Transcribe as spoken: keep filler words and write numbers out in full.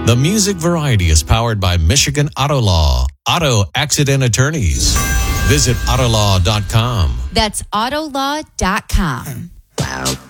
The Music Variety is powered by Michigan Auto Law, auto accident attorneys. Visit autolaw dot com. That's autolaw dot com.